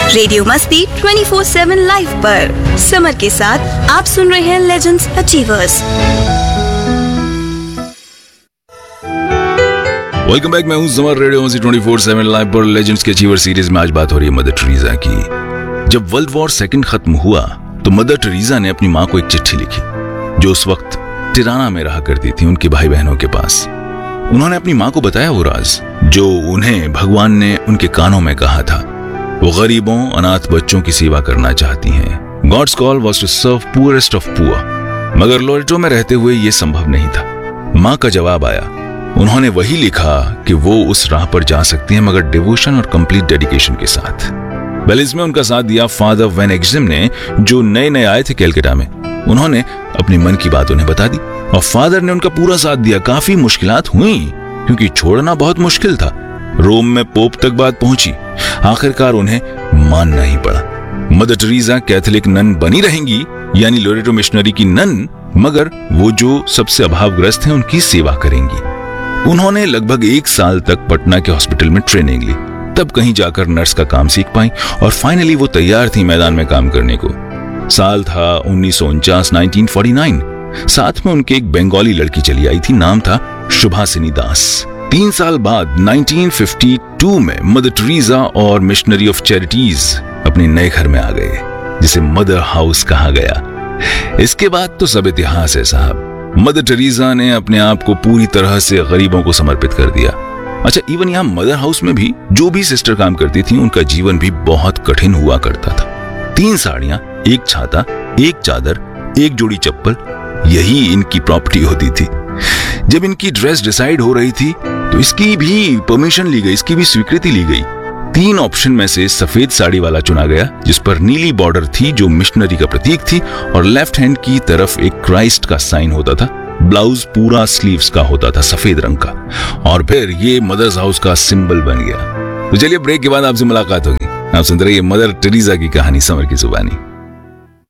Radio मस्ती 24/7 live पर summer के साथ आप सुन रहे हैं लेजेंड्स अचीवर्स। वेलकम बैक, मैं हूं समर। रेडियो मस्ती 24/7 लाइव पर लेजेंड्स के अचीवर सीरीज में आज बात हो रही है मदर टेरेसा की। जब वर्ल्ड वॉर सेकंड खत्म हुआ तो मदर टेरेसा ने अपनी माँ को एक चिट्ठी लिखी जो उस वक्त तिराना में रहा करती थी उनके भाई बहनों के पास। उन्होंने अपनी माँ को बताया वो राज जो उन्हें भगवान ने उनके कानों में कहा था। वो गरीबों अनाथ बच्चों की सेवा करना चाहती हैं। God's call was to serve poorest of poor, मगर लोरेटो में रहते हुए ये संभव नहीं था। माँ का जवाब आया। उन्होंने वही लिखा कि वो उस राह पर जा सकती हैं मगर डिवोशन और कंप्लीट डेडिकेशन के साथ। वेल, इसमें उनका साथ दिया फादर वैन एक्जिम ने, जो नए नए आए थे कैलकाटा में। उन्होंने अपनी मन की बात उन्हें बता दी और फादर ने उनका पूरा साथ दिया। काफी मुश्किलात हुई क्योंकि छोड़ना बहुत मुश्किल था। रोम में पोप तक बात पहुंची। आखिरकार उन्हें मानना ही पड़ा। मदर टेरेसा कैथोलिक नन बनी रहेंगी, यानी लोरेटो मिशनरी की नन, मगर वो जो सबसे अभावग्रस्त हैं उनकी सेवा करेंगी। उन्होंने लगभग 1 साल तक पटना के हॉस्पिटल में ट्रेनिंग ली, तब कहीं जाकर नर्स का काम सीख पाई और फाइनली वो तैयार थी मैदान में काम करने को। साल था 1949। साथ में उनके एक बंगाली लड़की चली आई थी, नाम था शुभासिनी दास। 3 साल बाद 1952 में मदर टेरेसा और मिशनरी ऑफ चैरिटीज अपने नए घर में आ गए, जिसे मदर हाउस कहा गया। इसके बाद तो सब इतिहास है साहब। मदर टेरेसा ने अपने आप को पूरी तरह से गरीबों को समर्पित कर दिया। अच्छा, इवन यहाँ मदर हाउस में भी जो भी सिस्टर काम करती थी उनका जीवन भी बहुत कठिन हुआ करता था। 3 साड़ियां, 1 छाता, 1 चादर, 1 जोड़ी चप्पल, यही इनकी प्रॉपर्टी होती थी। जब इनकी ड्रेस डिसाइड हो रही थी तो इसकी भी परमिशन ली गई, इसकी भी स्वीकृति ली गई। 3 ऑप्शन में से सफेद साड़ी वाला चुना गया जिस पर नीली बॉर्डर थी जो मिशनरी का प्रतीक थी और लेफ्ट हैंड की तरफ एक क्राइस्ट का साइन होता था। ब्लाउज पूरा स्लीव्स का होता था, सफेद रंग का, और फिर ये मदर्स हाउस का सिंबल बन गया। तो चलिए ब्रेक के बाद आपसे मुलाकात होगी। आप सुन रहे हैं मदर टेरेसा की कहानी समर की जुबानी।